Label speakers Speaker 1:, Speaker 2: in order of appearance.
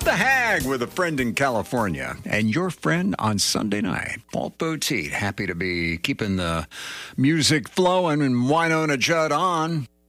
Speaker 1: The Hag with a friend in California and your friend on Sunday night. Paul Poteet, happy to be keeping the music flowing and Winona Judd on.